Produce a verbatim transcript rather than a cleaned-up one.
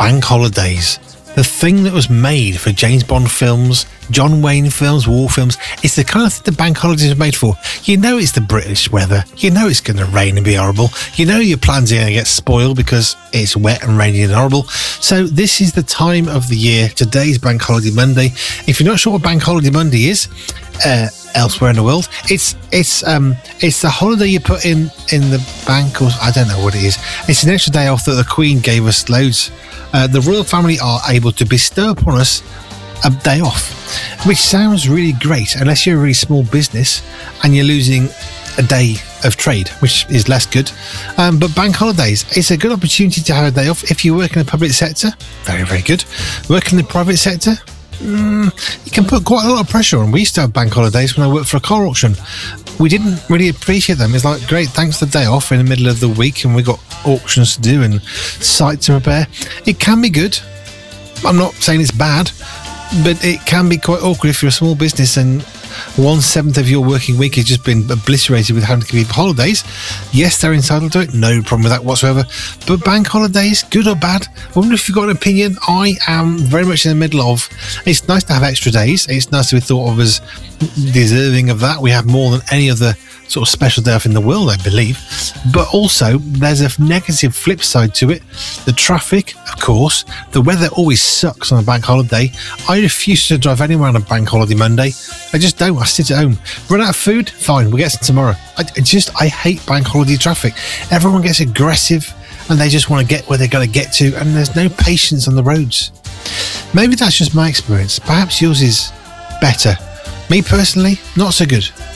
bank holidays. The thing that was made for James Bond films, John Wayne films, war films, it's the kind of thing the bank holidays are made for. You know it's the British weather. You know it's going to rain and be horrible. You know your plans are going to get spoiled because it's wet and rainy and horrible. So this is the time of the year. Today's Bank Holiday Monday. If you're not sure what Bank Holiday Monday is, uh, elsewhere in the world, it's it's um it's the holiday you put in in the bank, or I don't know what it is. It's an extra day off that the Queen gave us loads. Uh, the royal family are able to bestow upon us a day off, which sounds really great unless you're a really small business and you're losing a day of trade, which is less good. Um, but bank holidays, it's a good opportunity to have a day off. If you work in the public sector, very, very good. Work in the private sector, mm, you can put quite a lot of pressure on. We used to have bank holidays when I worked for a car auction. We didn't really appreciate them. It's like, great, thanks for the day off in the middle of the week, and we got auctions to do and sites to prepare. It can be good. I'm not saying it's bad, but it can be quite awkward if you're a small business and one seventh of your working week has just been obliterated with having to give holidays. Yes, they're entitled to it. No problem with that whatsoever. But bank holidays, good or bad? I wonder if you've got an opinion. I am very much in the middle of, it's nice to have extra days. It's nice to be thought of as deserving of that. We have more than any other sort of special day off in the world, I believe. But also, there's a negative flip side to it. The traffic, of course. The weather always sucks on a bank holiday. I refuse to drive anywhere on a bank holiday Monday. I just don't. I sit at home. Run out of food? Fine, we'll get some tomorrow. I, I just, I hate bank holiday traffic. Everyone gets aggressive and they just want to get where they're going to get to, and there's no patience on the roads. Maybe that's just my experience. Perhaps yours is better. Me personally, not so good.